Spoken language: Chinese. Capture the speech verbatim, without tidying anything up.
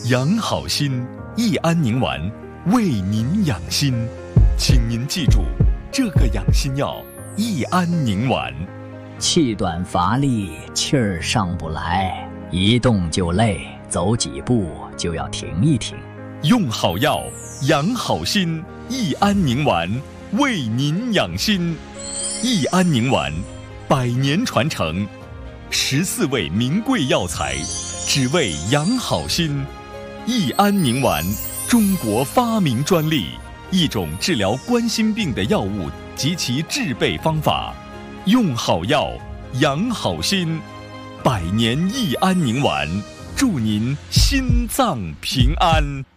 养好心，益安宁丸为您养心，请您记住这个养心药益安宁丸。 气短乏力，气儿上不来，一动就累，走几步就要停一停。 用好药，养好心，益安宁丸为您养心。益安宁丸，百年传承，十四味名贵药材，只为养好心。益安宁丸，中国发明专利，一种治疗冠心病的药物及其制备方法。用好药，养好心，百年益安宁丸，祝您心脏平安。